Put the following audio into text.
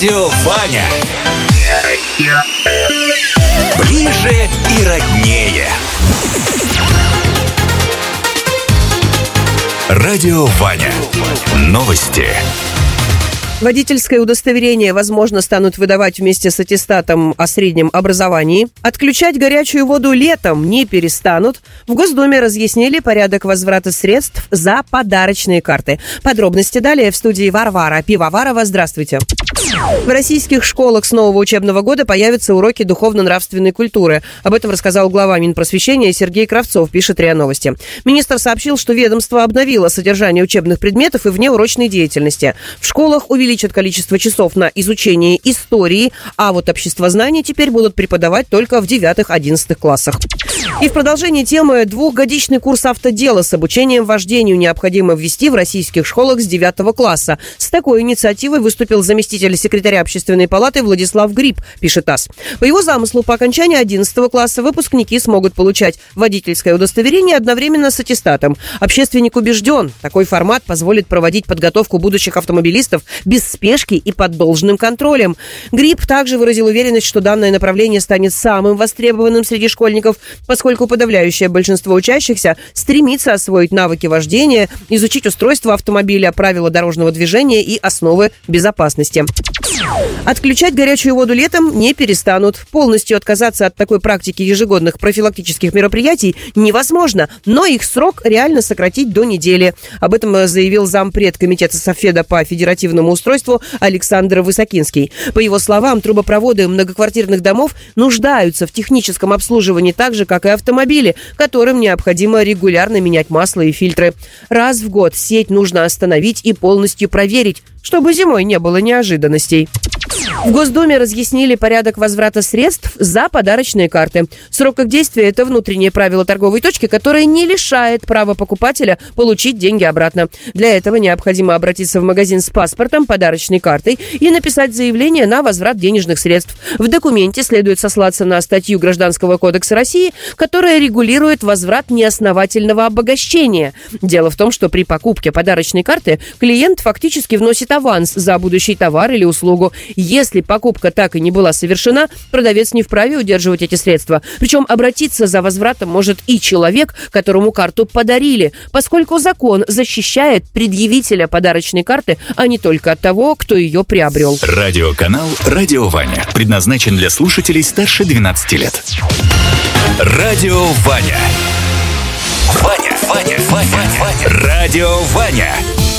Радио Ваня. Ближе и роднее. Радио Ваня. Новости. Водительское удостоверение, возможно, станут выдавать вместе с аттестатом о среднем образовании. Отключать горячую воду летом не перестанут. В Госдуме разъяснили порядок возврата средств за подарочные карты. Подробности далее в студии Варвара Пивоварова. Здравствуйте. В российских школах с нового учебного года появятся уроки духовно-нравственной культуры. Об этом рассказал глава Минпросвещения Сергей Кравцов, пишет РИА Новости. Министр сообщил, что ведомство обновило содержание учебных предметов и внеурочной деятельности. В школах увеличат количество часов на изучение истории, а вот обществознание теперь будут преподавать только в 9-11 классах. И в продолжении темы двухгодичный курс автодела с обучением вождению необходимо ввести в российских школах с 9 класса. С такой инициативой выступил заместитель секретаря Общественной палаты Владислав Гриб, пишет ТАСС. По его замыслу, по окончании 11 класса выпускники смогут получать водительское удостоверение одновременно с аттестатом. Общественник убежден, такой формат позволит проводить подготовку будущих автомобилистов без спешки и под должным контролем. Гриб также выразил уверенность, что данное направление станет самым востребованным среди школьников, поскольку подавляющее большинство учащихся стремится освоить навыки вождения, изучить устройство автомобиля, правила дорожного движения и основы безопасности. Отключать горячую воду летом не перестанут. Полностью отказаться от такой практики ежегодных профилактических мероприятий невозможно, но их срок реально сократить до недели. Об этом заявил зампред комитета Совфеда по федеративному устройству Александр Высокинский. По его словам, трубопроводы многоквартирных домов нуждаются в техническом обслуживании так же, как и автомобили, которым необходимо регулярно менять масло и фильтры. Раз в год сеть нужно остановить и полностью проверить, чтобы зимой не было неожиданностей. В Госдуме разъяснили порядок возврата средств за подарочные карты. Срок их действия – это внутреннее правило торговой точки, которое не лишает права покупателя получить деньги обратно. Для этого необходимо обратиться в магазин с паспортом, подарочной картой и написать заявление на возврат денежных средств. В документе следует сослаться на статью Гражданского кодекса России, которая регулирует возврат неосновательного обогащения. Дело в том, что при покупке подарочной карты клиент фактически вносит аванс за будущий товар или услугу. Если покупка так и не была совершена, продавец не вправе удерживать эти средства. Причем обратиться за возвратом может и человек, которому карту подарили, поскольку закон защищает предъявителя подарочной карты, а не только от того, кто ее приобрел. Радиоканал «Радио Ваня» предназначен для слушателей старше 12 лет. Радио Ваня. Ваня. Радио Ваня.